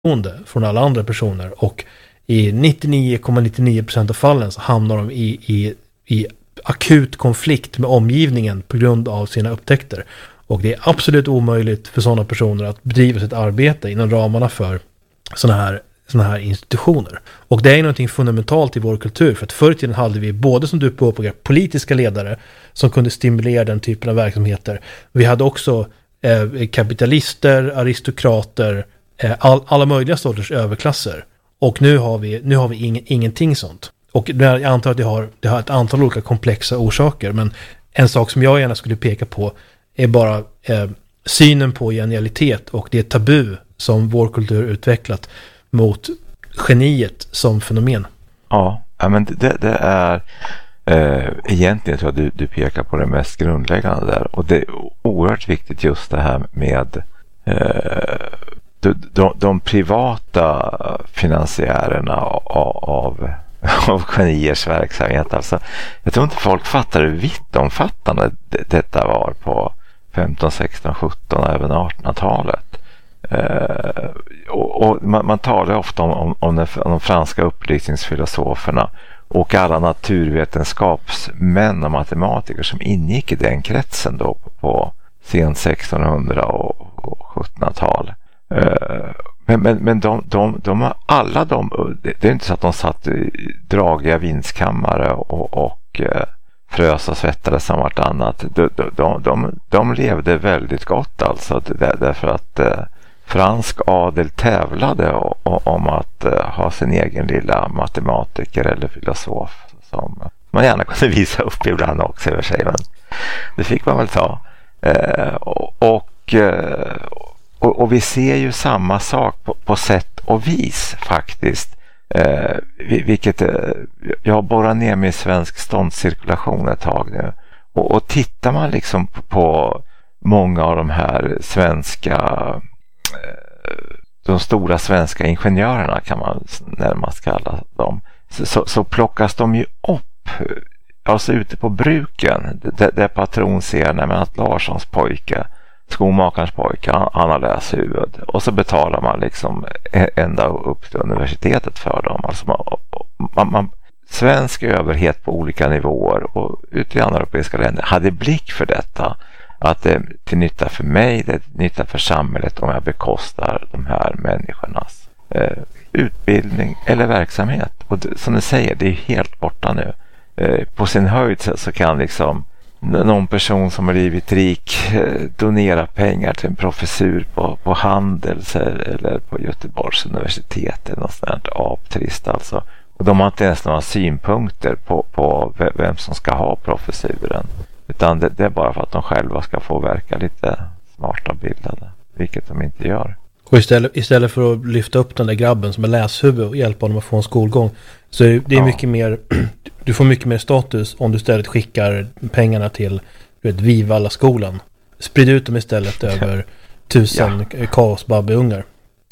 från alla andra personer, och i 99,99% av fallen så hamnar de i akut konflikt med omgivningen på grund av sina upptäckter. Och det är absolut omöjligt för sådana personer att bedriva sitt arbete inom ramarna för sådana här institutioner. Och det är någonting fundamentalt i vår kultur, för att förr i tiden hade vi både, som du påpekar, politiska ledare som kunde stimulera den typen av verksamheter. Vi hade också kapitalister, aristokrater, alla möjliga sorters överklasser. Och nu har vi ingenting sånt. Och jag antar att det har ett antal olika komplexa orsaker, men en sak som jag gärna skulle peka på är bara synen på genialitet och det tabu som vår kultur utvecklat mot geniet som fenomen. Ja, men det är egentligen tror jag du pekar på det mest grundläggande där, och det är oerhört viktigt just det här med de privata finansiärerna av geniers verksamhet. Alltså, jag tror inte folk fattar hur vittomfattande detta var på 15, 16, 17 och även 1800-talet. Och man talar ofta om de franska upplysningsfilosoferna och alla naturvetenskapsmän och matematiker som ingick i den kretsen då på sen 1600 och 1700-tal. Men de alla det är inte så att de satt i dragiga vindskammare och frös och svettades som vartannat. De levde väldigt gott alltså, därför att fransk adel tävlade om att ha sin egen lilla matematiker eller filosof som man gärna kunde visa upp ibland också över sig, men det fick man väl ta. Och vi ser ju samma sak på sätt och vis faktiskt, vilket jag har borrat ner med svensk ståndscirkulation ett tag nu, och tittar man liksom på många av de här de stora svenska ingenjörerna kan man närmast kalla dem, så plockas de ju upp alltså ute på bruken där patron ser att Larssons pojke, skomakarens pojke, han har läst huvud, och så betalar man liksom ända upp till universitetet för dem. Alltså man svensk överhet på olika nivåer och ute i andra europeiska länder hade blick för detta, att det är till nytta för mig, det är till nytta för samhället om jag bekostar de här människornas utbildning eller verksamhet. Och som du säger, det är helt borta nu. På sin höjd så kan liksom någon person som har blivit rik donera pengar till en professur på Handels eller på Göteborgs universitet eller något sånt aptrist alltså. Och de har inte ens några synpunkter på vem som ska ha professuren, utan det är bara för att de själva ska få verka lite smarta och bildade, vilket de inte gör. Och istället för att lyfta upp den där grabben som är läshuvud och hjälpa honom att få en skolgång, så det är mycket mer, du får mycket mer status om du istället skickar pengarna till Vivalla-skolan. Sprid ut dem istället över 1000 kaosbabbeungar.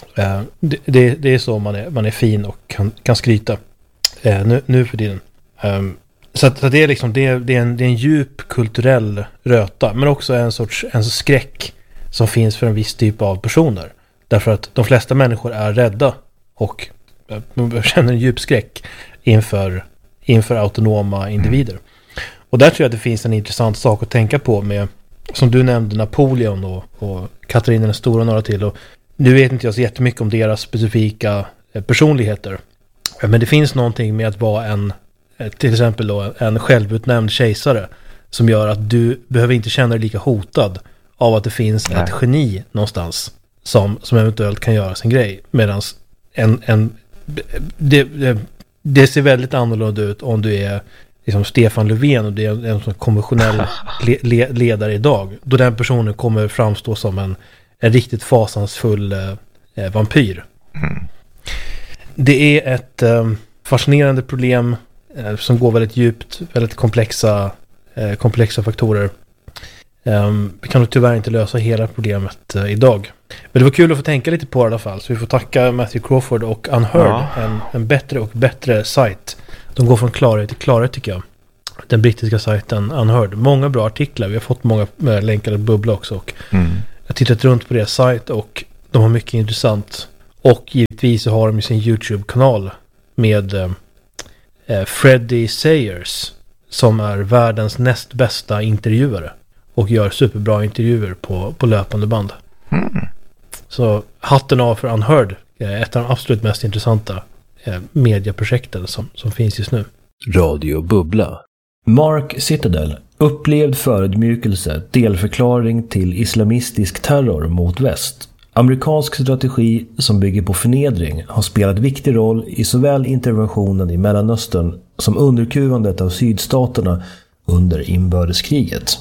Det är så man är fin och kan skryta nu för tiden. Så det är liksom det är en djup kulturell röta, men också en sorts skräck som finns för en viss typ av personer. Därför att de flesta människor är rädda och känner en djup skräck inför autonoma individer. Och där tror jag att det finns en intressant sak att tänka på med, som du nämnde, Napoleon och Katarina den stora och några till. Och nu vet inte jag så jättemycket om deras specifika personligheter. Men det finns någonting med att vara till exempel då, en självutnämnd kejsare som gör att du behöver inte känna dig lika hotad av att det finns ett geni någonstans som eventuellt kan göra sin grej. Medan det ser väldigt annorlunda ut om du är liksom Stefan Löfven och det är en konventionell ledare idag. Då den personen kommer framstå som en riktigt fasansfull vampyr. Mm. Det är ett fascinerande problem som går väldigt djupt, väldigt komplexa faktorer. Vi kan nog tyvärr inte lösa hela problemet idag. Men det var kul att få tänka lite på det i alla fall. Så vi får tacka Matthew Crawford och Unheard, en bättre och bättre sajt. De går från klarhet till klarhet, tycker jag. Den brittiska sajten Unheard. Många bra artiklar. Vi har fått många länkade bubbla också. Och jag har tittat runt på deras sajt och de har mycket intressant Och givetvis så har de sin YouTube-kanal med Freddie Sayers som är världens näst bästa intervjuare och gör superbra intervjuer på löpande band. Så hatten av för Unheard, ett av de absolut mest intressanta medieprojekten som finns just nu. Radio Bubbla. Mark Citadel, upplevd förödmjukelse, delförklaring till islamistisk terror mot väst. Amerikansk strategi som bygger på förnedring har spelat viktig roll i såväl interventionen i Mellanöstern som underkuvandet av sydstaterna under inbördeskriget.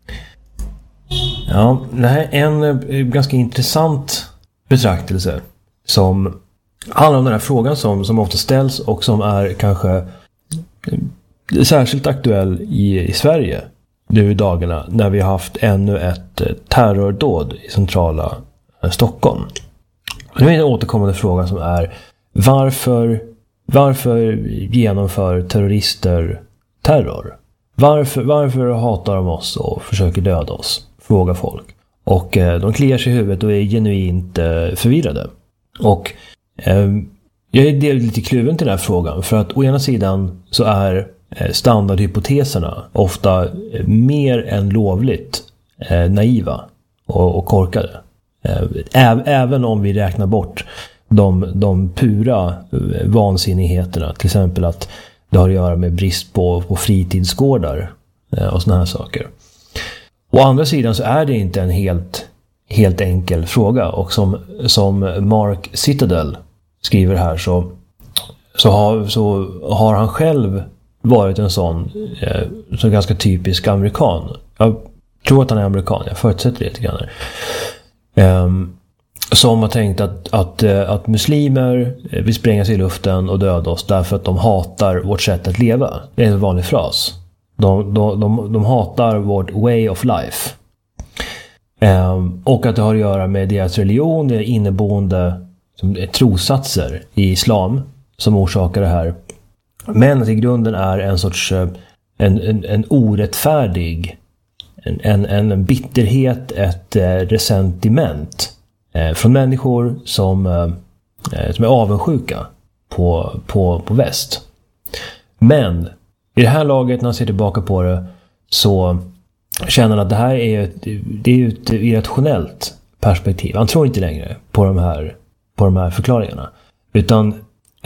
Ja, det här är en ganska intressant betraktelse som handlar om den här frågan som ofta ställs och som är kanske särskilt aktuell i Sverige nu i dagarna när vi har haft ännu ett terrordåd i centrala Stockholm. Det är en återkommande fråga som är varför genomför terrorister terror? Varför hatar de oss och försöker döda oss? Frågar folk. Och de kliar sig i huvudet och är genuint förvirrade. Och jag är lite kluven till den här frågan. För att å ena sidan så är standardhypoteserna ofta mer än lovligt naiva och korkade. Även om vi räknar bort de pura vansinnigheterna. Till exempel att det har att göra med brist på fritidsgårdar och såna här saker. Å andra sidan så är det inte en helt enkel fråga. Och som Mark Citadel skriver här så har han själv varit en sån ganska typisk amerikan. Jag tror att han är amerikan, jag förutsätter det lite grann. Som har tänkt att muslimer vill spränga sig i luften och döda oss därför att de hatar vårt sätt att leva. Det är en vanlig fras. De hatar vårt way of life. Och att det har att göra med deras religion, det inneboende trossatser i islam som orsakar det här. Men att i grunden är en sorts en orättfärdig en bitterhet, ett resentiment från människor som är avundsjuka på väst. Men i det här laget när han ser tillbaka på det så känner han att det här är ett irrationellt perspektiv. Han tror inte längre på de här förklaringarna. Utan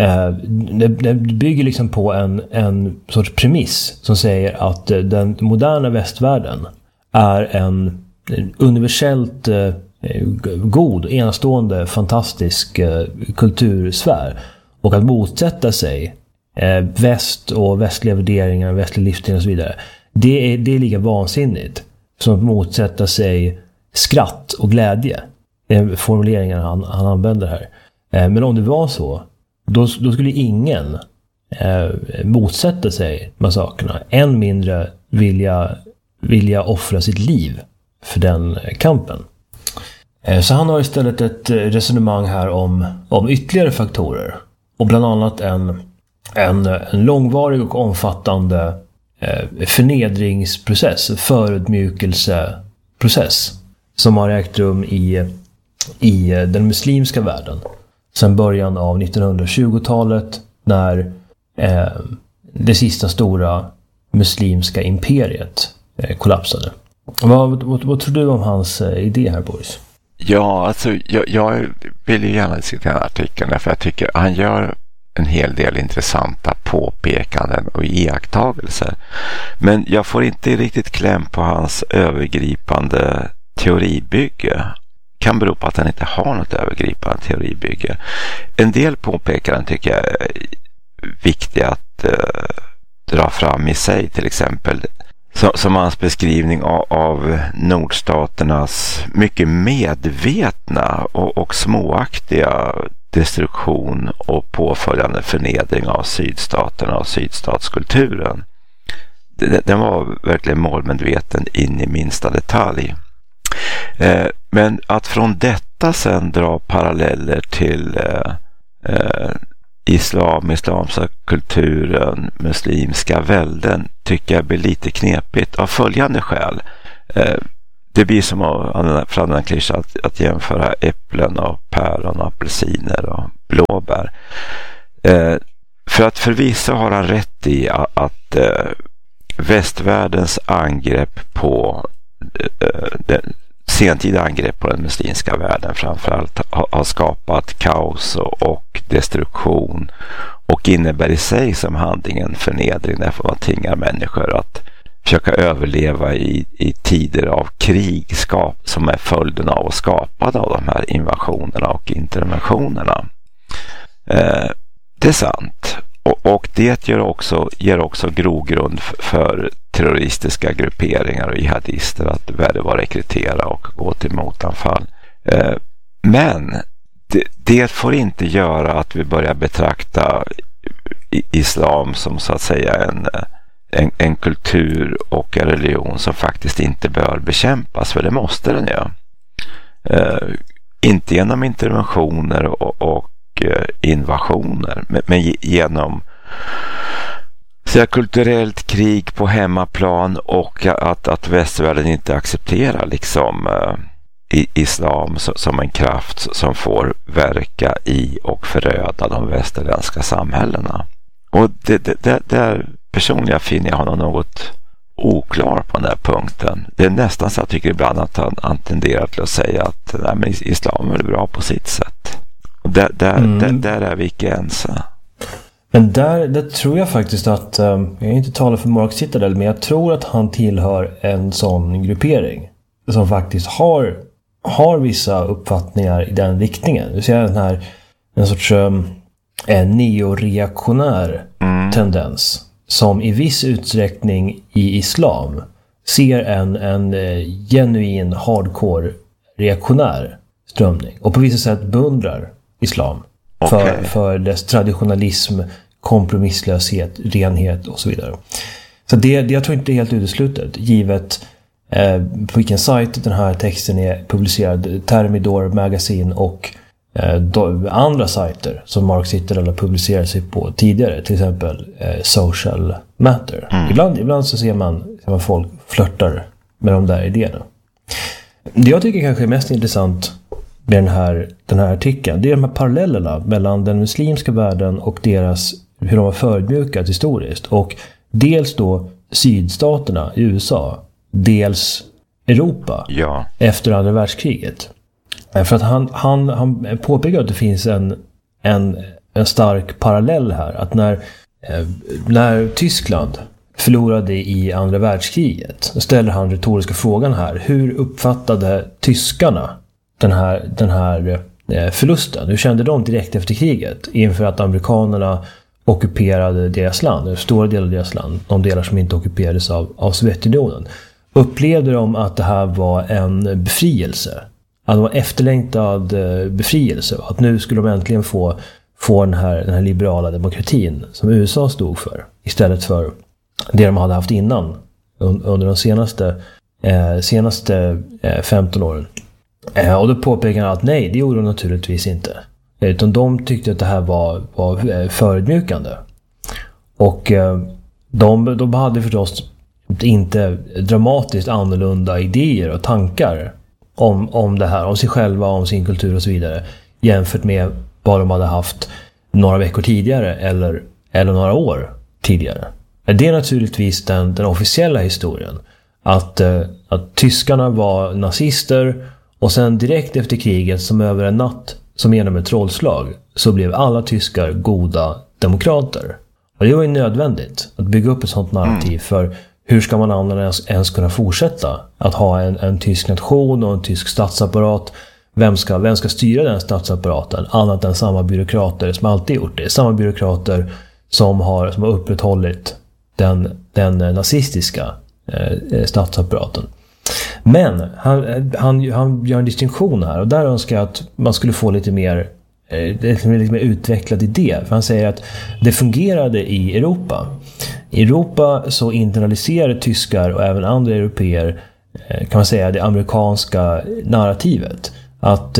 det bygger liksom på en sorts premiss som säger att den moderna västvärlden är en universellt god, enastående, fantastisk kultursfär. Och att motsätta sig väst och västliga värderingar, västlig livsstil och så vidare. Det är lika vansinnigt som att motsätta sig skratt och glädje. Det är formuleringen han använder här. Men om det var så, då skulle ingen motsätta sig massakerna. Än mindre vilja offra sitt liv för den kampen. Så han har istället ett resonemang här om ytterligare faktorer. Och bland annat en långvarig och omfattande förnedringsprocess, förödmjukelseprocess som har ägt rum i den muslimska världen sedan början av 1920-talet när det sista stora muslimska imperiet kollapsade. Vad tror du om hans idé här, Boris? Ja, alltså jag vill ju gärna diskutera den här artikeln därför jag tycker han gör en hel del intressanta påpekanden och iakttagelser. Men jag får inte riktigt kläm på hans övergripande teoribygge. Kan bero på att han inte har något övergripande teoribygge. En del påpekanden tycker jag är viktiga att dra fram i sig, till exempel som hans beskrivning av nordstaternas mycket medvetna och småaktiga destruktion och påföljande förnedring av sydstaterna och sydstatskulturen. Den var verkligen målmedveten in i minsta detalj. Men att från detta sen dra paralleller till islamska kulturen, muslimska välden tycker jag blir lite knepigt av följande skäl. det blir som att från en klyscha att jämföra äpplen och päron och apelsiner och blåbär. För att förvisso har han rätt i att västvärldens angrepp på sentida angrepp på den muslimska världen framförallt har skapat kaos och destruktion och innebär i sig som handlingen förnedring, därför man tvingar människor att försöka överleva i tider av krig som är följden av och skapade av de här invasionerna och interventionerna. Det är sant. Och det ger också grogrund för terroristiska grupperingar och jihadister att värva, rekrytera och gå till motanfall. Men det får inte göra att vi börjar betrakta islam som så att säga en kultur och en religion som faktiskt inte bör bekämpas, för det måste den ju. Inte genom interventioner och invasioner, men genom kulturellt krig på hemmaplan och att västvärlden inte accepterar liksom islam som en kraft som får verka i och föröda de västerländska samhällena. Och där personligen finner jag honom något oklar på den här punkten. Det är nästan så jag tycker ibland att han tenderar till att säga att nej, men islam är bra på sitt sätt. Och där är vi inte ensamma. Men där tror jag faktiskt att, jag är inte talar för Mark Citadel, men jag tror att han tillhör en sån gruppering som faktiskt har vissa uppfattningar i den riktningen. Du ser en sorts neoreaktionär tendens som i viss utsträckning i islam ser en genuin hardcore reaktionär strömning och på vissa sätt beundrar islam för dess traditionalism, kompromisslöshet, renhet och så vidare. Så jag tror inte det är helt uteslutet, givet på vilken sajt den här texten är publicerad, Thermidor Magazine och andra sajter som Mark Citadel har publicerat sig på tidigare, till exempel Social Matter. Ibland så ser man folk flörtar med de där idéerna. Det jag tycker kanske är mest intressant med den här artikeln, det är de här parallellerna mellan den muslimska världen och hur de har förödmjukat historiskt, och dels då sydstaterna i USA, dels Europa efter andra världskriget. För att han påpekar att det finns en stark parallell här, att när Tyskland förlorade i andra världskriget, ställer han retoriska frågan här: hur uppfattade tyskarna den här förlusten? Hur kände de direkt efter kriget inför att amerikanerna ockuperade deras land, stora delar av deras land, de delar som inte ockuperades av Sovjetunionen? Upplevde de att det här var en befrielse? Att det var efterlängtad befrielse? Att nu skulle de äntligen få den här liberala demokratin som USA stod för, istället för det de hade haft innan under de senaste 15 åren. Och då påpekar han att nej, det gjorde de naturligtvis inte. Utan de tyckte att det här var förödmjukande. Och de hade förstås inte dramatiskt annorlunda idéer och tankar om det här, om sig själva, om sin kultur och så vidare, jämfört med vad de hade haft några veckor tidigare eller några år tidigare. Det är naturligtvis den officiella historien, att tyskarna var nazister, och sen direkt efter kriget, som över en natt, som genom ett trollslag, så blev alla tyskar goda demokrater. Och det var ju nödvändigt att bygga upp ett sånt narrativ, för hur ska man ens kunna fortsätta att ha en tysk nation och en tysk statsapparat? Vem ska styra den statsapparaten annat än samma byråkrater som alltid gjort det? Samma byråkrater som har upprätthållit den nazistiska statsapparaten. Men han gör en distinktion här, och där önskar jag att man skulle få lite mer utvecklad idé. För han säger att det fungerade i Europa. I Europa så internaliserade tyskar och även andra europeer, kan man säga, det amerikanska narrativet. Att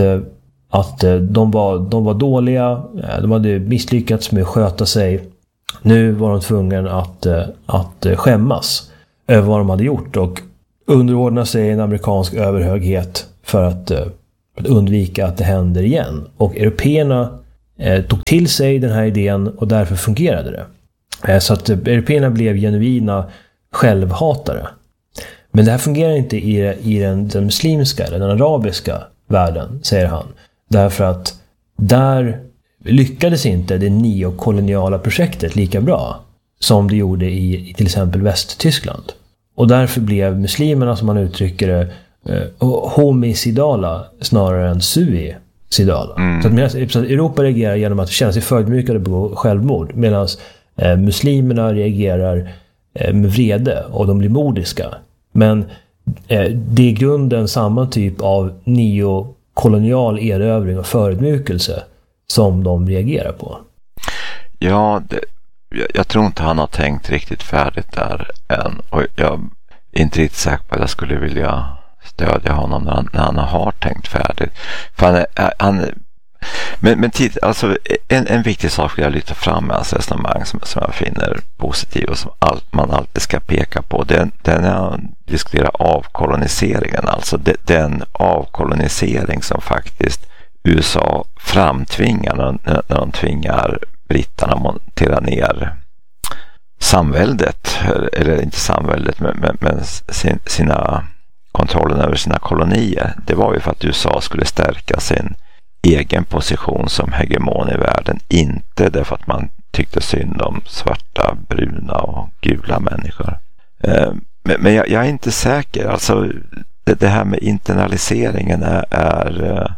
de var dåliga, de hade misslyckats med att sköta sig. Nu var de tvungna att skämmas över vad de hade gjort, och underordna sig en amerikansk överhöghet för att undvika att det händer igen. Och européerna tog till sig den här idén och därför fungerade det. Så att européerna blev genuina självhatare. Men det här fungerar inte i den muslimska eller den arabiska världen, säger han. Därför att där lyckades inte det neokoloniala projektet lika bra som det gjorde i till exempel Västtyskland. Och därför blev muslimerna, som man uttrycker det, homicidala snarare än suicidala. Så att Europa reagerar genom att känna sig förödmjukade på självmord, medan muslimerna reagerar med vrede och de blir mordiska. Men det är i grunden samma typ av neokolonial erövring och förödmjukelse som de reagerar på. Ja, jag tror inte han har tänkt riktigt färdigt där än. Och jag är inte riktigt säker på att jag skulle vilja stödja honom när han har tänkt färdigt. För men alltså en viktig sak vill jag lyfta fram med hans resonemang som jag finner positiv och som man alltid ska peka på. Den är att diskutera avkoloniseringen, alltså den avkolonisering som faktiskt USA framtvingar när de tvingar britterna att montera ner samväldet, eller inte samväldet, men sina kontrollen över sina kolonier. Det var ju för att USA skulle stärka sin egen position som hegemon i världen, inte därför att man tyckte synd om svarta, bruna och gula människor. Men jag är inte säker. Alltså det här med internaliseringen är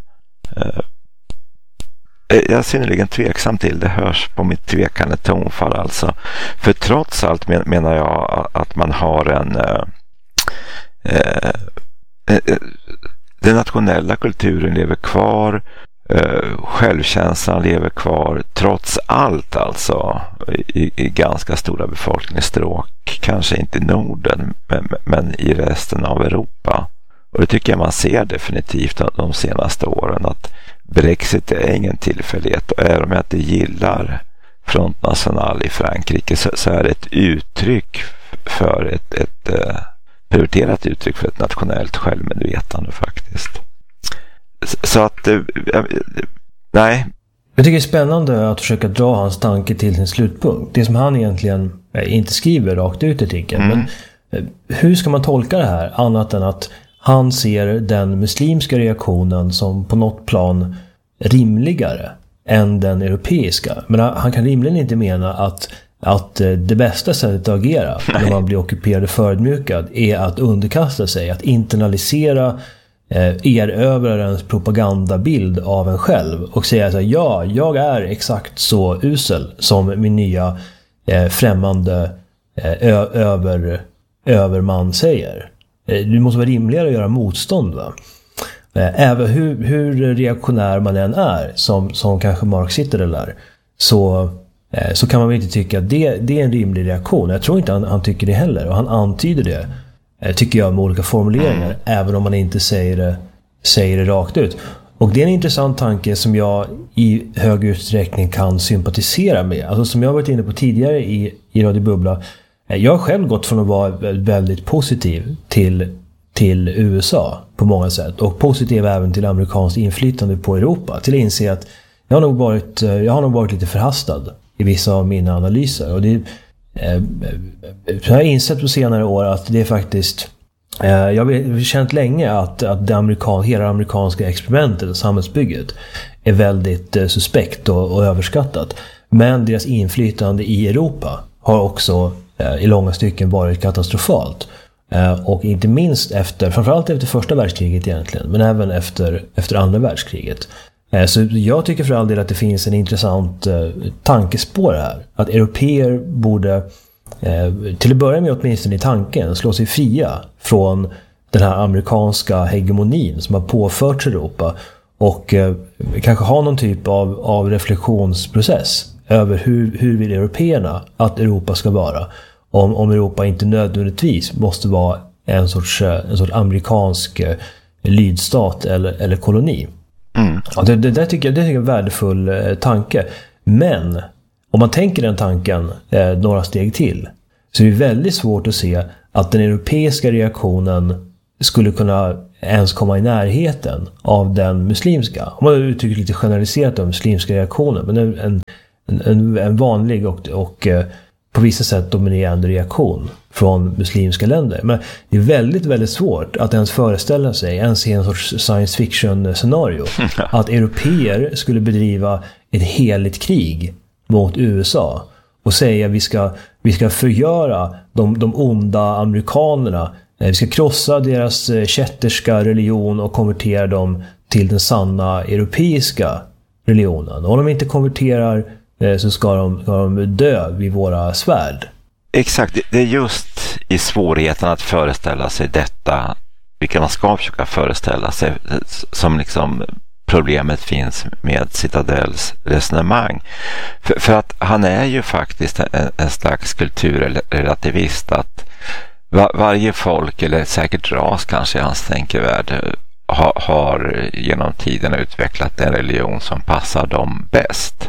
jag är synnerligen tveksam till. Det hörs på mitt tvekande tonfall alltså. För trots allt menar jag att man har den nationella kulturen lever kvar, självkänslan lever kvar trots allt alltså i ganska stora befolkningsstråk, kanske inte i Norden men i resten av Europa. Och det tycker jag man ser definitivt de senaste åren, att Brexit är ingen tillfällighet. Och även om jag inte gillar Front National i Frankrike så är det ett uttryck för ett prioriterat uttryck för ett nationellt självmedvetande faktiskt. Så att nej. Jag tycker det är spännande att försöka dra hans tanke till sin slutpunkt. Det som han egentligen inte skriver rakt ut i artikeln. Men hur ska man tolka det här annat än att han ser den muslimska reaktionen som på något plan rimligare än den europeiska. Men han kan rimligen inte mena att det bästa sättet att agera när man blir ockuperad och förödmjukad är att underkasta sig, att internalisera erövrarens propagandabild av en själv och säga så här: ja, jag är exakt så usel som min nya främmande överman säger. Det måste vara rimligare att göra motstånd, va? Även hur reaktionär man än är, som kanske Mark sitter där, så kan man väl inte tycka att det är en rimlig reaktion. Jag tror inte han tycker det heller, och han antyder det, tycker jag, med olika formuleringar, även om man inte säger det rakt ut. Och det är en intressant tanke som jag i hög utsträckning kan sympatisera med. Alltså som jag varit inne på tidigare i Radio Bubbla, jag har själv gått från att vara väldigt positiv till USA på många sätt, och positiv även till amerikanskt inflytande på Europa, till att inse att jag har nog varit lite förhastad i vissa av mina analyser. Och det jag har insett på senare år att det är faktiskt jag har känt länge att hela det amerikanska experimentet och samhällsbygget är väldigt suspekt och överskattat. Men deras inflytande i Europa har också i långa stycken varit katastrofalt. Och inte minst framförallt efter första världskriget egentligen, men även efter andra världskriget. Så jag tycker för all del att det finns en intressant tankespår här. Att europeer borde, till att börja med åtminstone i tanken, slå sig fria från den här amerikanska hegemonin som har påförts Europa, och kanske ha någon typ av reflektionsprocess över hur vill europeerna att Europa ska vara, om Europa inte nödvändigtvis måste vara en sorts amerikansk lydstat eller koloni. Ja, det tycker jag är en värdefull tanke. Men om man tänker den tanken några steg till, så är det väldigt svårt att se att den europeiska reaktionen skulle kunna ens komma i närheten av den muslimska. Om man uttrycker lite generaliserat om muslimska reaktioner, men en vanlig och på vissa sätt dominerande reaktion från muslimska länder. Men det är väldigt, väldigt svårt att ens föreställa sig, ens i en sorts science fiction scenario, att europeer skulle bedriva ett heligt krig mot USA och säga vi ska förgöra de onda amerikanerna. Vi ska krossa deras kätterska religion och konvertera dem till den sanna europeiska religionen. Och om de inte konverterar så ska de dö vid våra svärd. Exakt, det är just i svårigheten att föreställa sig detta, vilket man ska försöka föreställa sig, som liksom problemet finns med Citadells resonemang. För att han är ju faktiskt en slags kulturrelativist, att varje folk, eller säkert ras kanske i hans tänkevärld, har genom tiden utvecklat en religion som passar dem bäst.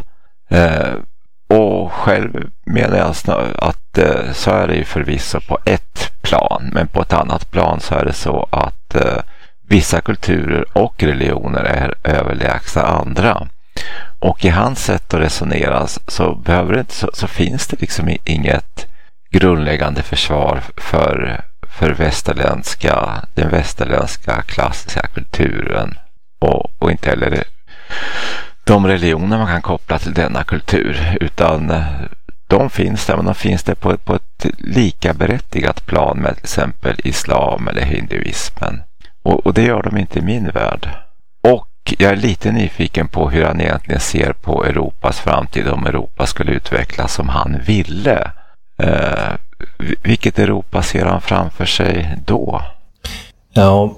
Och själv menar jag att så är det ju förvisso på ett plan, men på ett annat plan så är det så att vissa kulturer och religioner är överlägsna andra. Och i hans sätt att resonera så finns det liksom inget grundläggande försvar för den västerländska klassiska kulturen och inte heller de religioner man kan koppla till denna kultur, utan de finns där, men de finns där på ett lika berättigat plan med till exempel islam eller hinduismen, och det gör de inte i min värld. Och jag är lite nyfiken på hur han egentligen ser på Europas framtid, om Europa skulle utvecklas som han ville. Vilket Europa ser han framför sig då? Ja,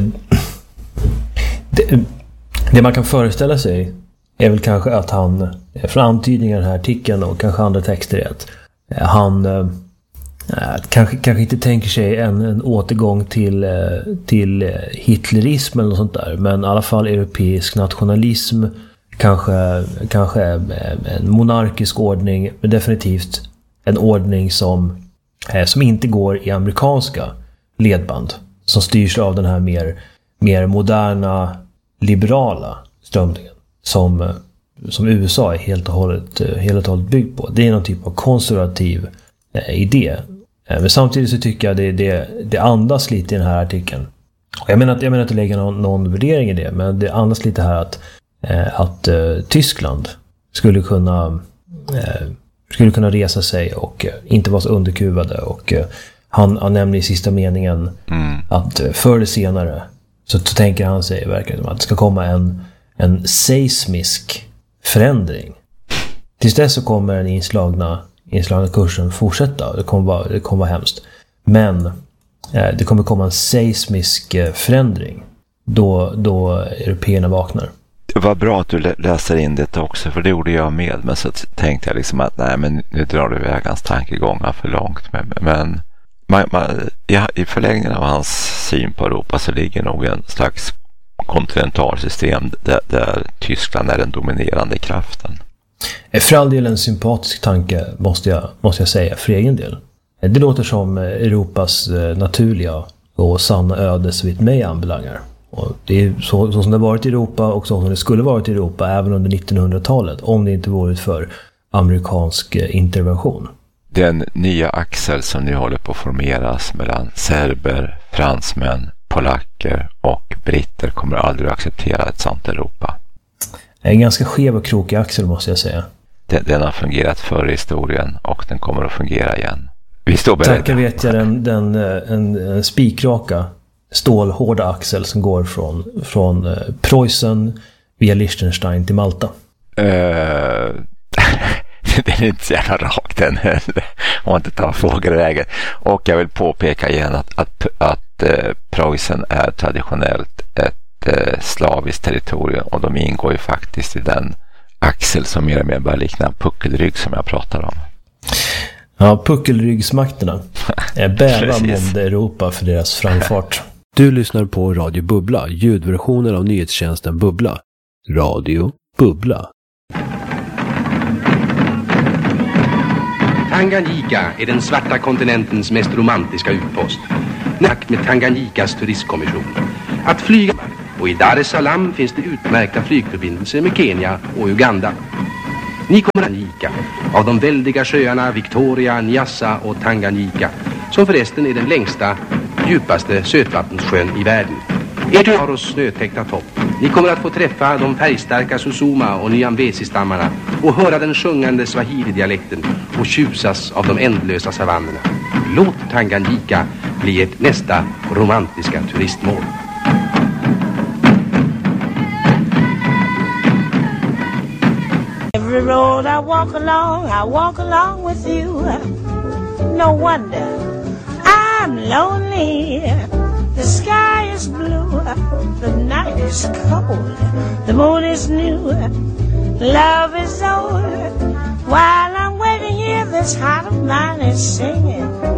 det man kan föreställa sig är väl kanske att han, från antydningen i den här artikeln och kanske andra texter, är att han kanske inte tänker sig en återgång till hitlerism eller något sånt där, men i alla fall europeisk nationalism, kanske en monarkisk ordning, men definitivt en ordning som inte går i amerikanska ledband, som styrs av den här mer moderna liberala strömningen som USA är helt och hållet byggd på. Det är någon typ av konservativ idé. Men samtidigt så tycker jag det andas lite i den här artikeln. Och jag menar att det lägger någon värdering i det, men det andas lite här att Tyskland skulle kunna resa sig och inte vara så underkuvade, och han nämner i sista meningen att förr eller senare så tänker han sig verkligen att det ska komma en seismisk förändring. Tills dess så kommer den inslagna kursen fortsätta. Det kommer vara hemskt. Men det kommer komma en seismisk förändring då européerna vaknar. Det var bra att du läser in det också, för det gjorde jag med. Men så tänkte jag liksom att nej, men nu drar du iväg hans tankegångar för långt. Men i förlängningen av hans syn på Europa så ligger nog en slags kontinentalsystem där Tyskland är den dominerande kraften. För all del en sympatisk tanke måste jag säga för egen del. Det låter som Europas naturliga och sanna öde så vitt mig anbelangar. Och det är så som det varit i Europa och så som det skulle varit i Europa även under 1900-talet, om det inte varit för amerikansk intervention. Den nya axel som nu håller på att formeras mellan serber, fransmän, polacker och britter kommer aldrig att acceptera ett sånt Europa. En ganska skev och krokig axel måste jag säga. Den har fungerat förr i historien och den kommer att fungera igen. Vi står beredda. Tackar vet jag en spikraka stålhårda axel som går från Preussen via Liechtenstein till Malta. Den är inte så jävla rak den, om man inte tar fågelvägen. Och jag vill påpeka igen att Preussen är traditionellt ett slaviskt territorium, och de ingår ju faktiskt i den axel som mer och mer börjar likna puckelrygg som jag pratar om. Ja, puckelryggsmakterna bävar månde Europa för deras framfart. Du lyssnar på Radio Bubbla, ljudversionen av nyhetstjänsten Bubbla. Radio Bubbla. Tanganyika är den svarta kontinentens mest romantiska utpost. Nack med Tanganyikas turistkommission. Att flyga, och i Dar es Salaam finns det utmärkta flygförbindelser med Kenya och Uganda. Ni kommer att Tanganyika, av de väldiga sjöarna Victoria, Nyassa och Tanganyika, som förresten är den längsta, djupaste sötvattenssjön i världen. Ert har oss snötäckta topp. Ni kommer att få träffa de färgstarka Susuma och Nyambesi-stammarna och höra den sjungande Swahili-dialekten och tjusas av de ändlösa savannerna. Låt Tanganyika bli ert nästa romantiska turistmål. Every road I walk along with you. No wonder I'm lonely. The sky is blue, the night is cold, the moon is new, love is old. While I'm waiting here, this heart of mine is singing.